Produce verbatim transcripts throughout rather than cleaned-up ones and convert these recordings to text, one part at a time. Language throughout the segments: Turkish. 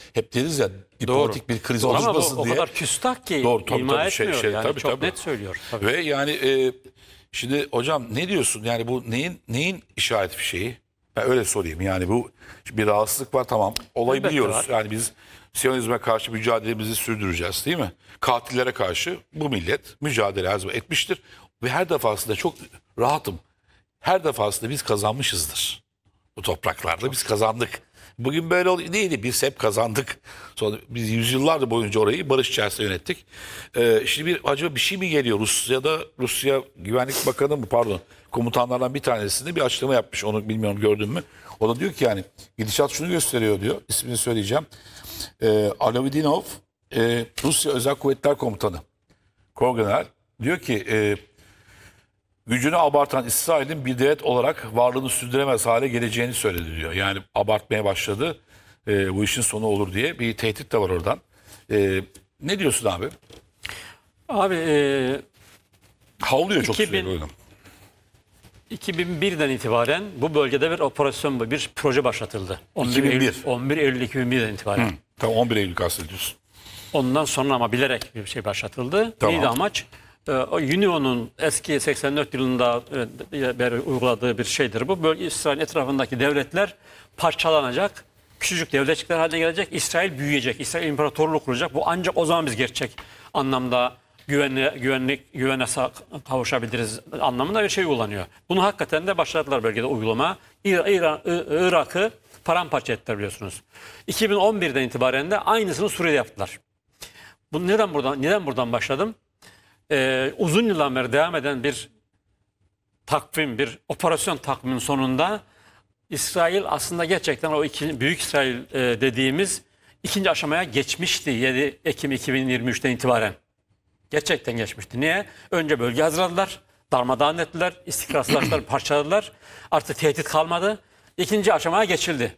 hep deriz ya diplomatik bir kriz Doğru. Ama oluşmasın bu, diye. o kadar küstah ki Doğru, tabii, ima tabii, şey- etmiyor. şey, yani tabii, çok tabii. net söylüyor. Tabii. Ve yani e, şimdi hocam ne diyorsun? Yani bu neyin neyin işaret fişeği? Ben öyle sorayım. Yani bu bir rahatsızlık var, tamam. Olayı Elbette biliyoruz. var. Yani biz Siyonizme karşı mücadelemizi sürdüreceğiz, değil mi? Katillere karşı bu millet mücadele her zaman etmiştir. Ve her defasında çok rahatım. Her defasında biz kazanmışızdır. Bu topraklarda biz kazandık. Bugün böyle oluyor. Neydi? Biz hep kazandık. Sonra biz yüzyıllar boyunca orayı barış içerisinde yönettik. Ee, şimdi bir acaba bir şey mi geliyor? Rusya'da Rusya Güvenlik Bakanı mı pardon komutanlardan bir tanesinde bir açıklama yapmış. Onu bilmiyorum, gördün mü? O da diyor ki yani gidişat şunu gösteriyor diyor. İsmini söyleyeceğim. Ee, Alavidinov e, Rusya Özel Kuvvetler Komutanı. Korgeneral diyor ki e, gücünü abartan İsrail'in bir devlet olarak varlığını sürdüremez hale geleceğini söyledi diyor. Yani abartmaya başladı. E, bu işin sonu olur diye bir tehdit de var oradan. E, ne diyorsun abi? Abi e, Havlıyor çok iki bin sürekli. iki bin birden itibaren bu bölgede bir operasyon, bir proje başlatıldı. iki bin bir. Eylül, on bir Eylül iki bin birden itibaren. Tamam, on bir Eylül kastediyorsun. Ondan sonra ama bilerek bir şey başlatıldı. Tamam. Neydi amaç? Ee, o UNIO'nun eski seksen dört yılında e, beri uyguladığı bir şeydir bu. Bölge İsrail etrafındaki devletler parçalanacak. Küçücük devletçikler haline gelecek. İsrail büyüyecek. İsrail imparatorluğu kuracak. Bu ancak o zaman biz gerçek anlamda güvenli, güvenlik, güvene sa- kavuşabiliriz anlamında bir şey uygulanıyor. Bunu hakikaten de başladılar bölgede uygulama. İran, İran, I- Irak'ı paramparça ettiler biliyorsunuz. iki bin on birden itibaren de aynısını Suriye'de yaptılar. Bu neden buradan neden buradan başladım? Ee, uzun yıldan beri devam eden bir takvim, bir operasyon takviminin sonunda İsrail aslında gerçekten o iki, Büyük İsrail e, dediğimiz ikinci aşamaya geçmişti yedi Ekim iki bin yirmi üçten itibaren. Gerçekten geçmişti. Niye? Önce bölge hazırladılar, darmadağın ettiler, istikrarsızlaştılar, parçaladılar. Artık tehdit kalmadı. İkinci aşamaya geçildi.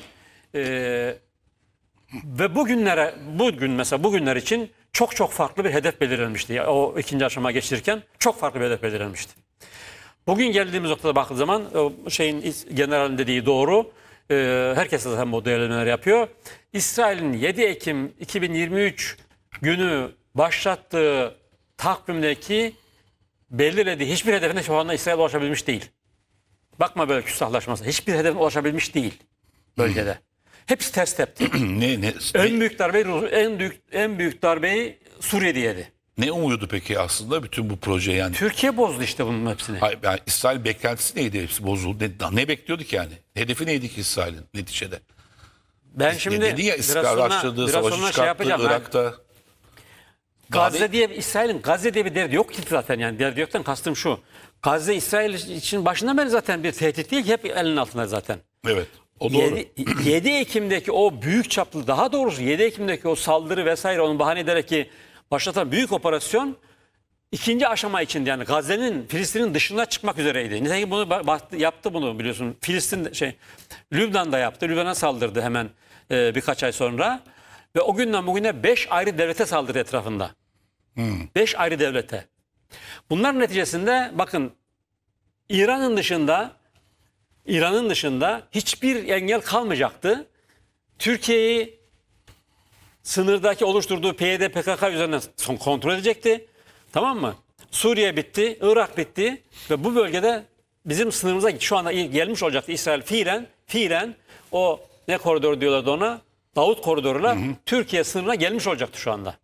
Ee, Ve bugünlere, bugün mesela bugünler için çok çok farklı bir hedef belirlenmişti. O ikinci aşama geçirirken çok farklı bir hedef belirlenmişti. Bugün geldiğimiz noktada baktığı zaman o şeyin generalin dediği doğru. Ee, herkes zaten bu değerlendirmeleri yapıyor. İsrail'in yedi Ekim iki bin yirmi üç günü başlattığı takvimdeki belirlediği hiçbir hedefine şu anda İsrail ulaşabilmiş değil. Bakma böyle küstahlaşması. Hiçbir hedefine ulaşabilmiş değil bölgede. Hepsi ters tepti. ne, ne, En ne, büyük darbeyi en büyük en büyük darbeyi Suriye'de yedi. ne umuyordu peki aslında bütün bu proje yani? Türkiye bozdu işte bunun hepsini. Hayır, yani İsrail beklentisi neydi? Hepsi bozuldu. Ne, ne bekliyorduk yani? Hedefi neydi ki İsrail'in neticede? Ben şimdi Dedi ya biraz istikrarsızlaştırdığı, sonra, biraz savaşı sonra şey çıkarttı yapacağım. Ben, Irak'ta. Gazze diye İsrail'in Gazze diye bir derdi yok ki zaten, yani derdi yoktan kastım şu. Gazze İsrail için başından beri zaten bir tehdit değil ki, hep elinin altında zaten. Evet. O doğru. yedi Ekim'deki o büyük çaplı, daha doğrusu yedi Ekim'deki o saldırı vesaire, onu bahane ederek ki başlatan büyük operasyon ikinci aşama için, yani Gazze'nin, Filistin'in dışına çıkmak üzereydi. Nitekim bunu ba- yaptı bunu biliyorsun. Filistin şey Lübnan'da yaptı. Lübnan'a saldırdı hemen e, birkaç ay sonra. Ve o günden bugüne beş ayrı devlete saldırdı etrafında. Beş ayrı devlete. Bunların neticesinde bakın, İran'ın dışında İran'ın dışında hiçbir engel kalmayacaktı. Türkiye'yi sınırdaki oluşturduğu P Y D P K K üzerinden son kontrol edecekti. Tamam mı? Suriye bitti, Irak bitti ve bu bölgede bizim sınırımıza şu anda gelmiş olacaktı İsrail fiilen, fiilen o ne koridoru diyorlardı ona? Davut koridoruyla Türkiye sınırına gelmiş olacaktı şu anda.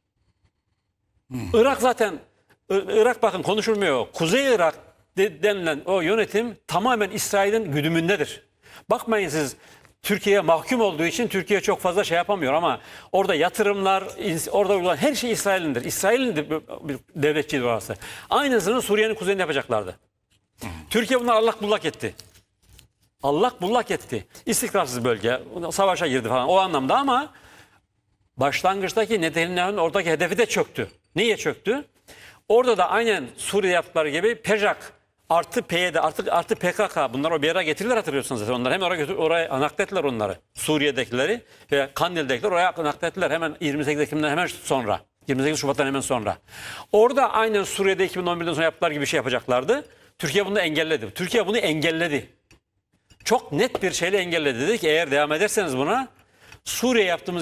Hı. Irak zaten, Irak bakın konuşulmuyor. Kuzey Irak denilen o yönetim tamamen İsrail'in güdümündedir. Bakmayın siz, Türkiye'ye mahkum olduğu için Türkiye çok fazla şey yapamıyor ama orada yatırımlar, orada uygulanan her şey İsrail'indir. İsrail'in de bir devletçiydi orası. Aynısını Suriye'nin kuzeyinde yapacaklardı. Hmm. Türkiye bunları allak bullak etti. Allak bullak etti. İstikrarsız bölge, savaşa girdi falan o anlamda, ama başlangıçtaki Netanyahu'nun oradaki hedefi de çöktü. Niye çöktü? Orada da aynen Suriye yaptıkları gibi PEJAK artı P Y D artı, artı P K K, bunlar o bir ara getirirler, hatırlıyorsunuz zaten. Onlar hem oraya, götür, oraya naklettiler onları. Suriye'dekileri ve Kandil'dekiler oraya naklettiler hemen yirmi sekiz Ekim'den hemen sonra. yirmi sekiz Şubat'tan hemen sonra. Orada aynen Suriye'de iki bin on birden sonra yaptılar gibi bir şey yapacaklardı. Türkiye bunu engelledi. Türkiye bunu engelledi. Çok net bir şeyle engelledi. Dedi ki eğer devam ederseniz buna, Suriye yaptığımız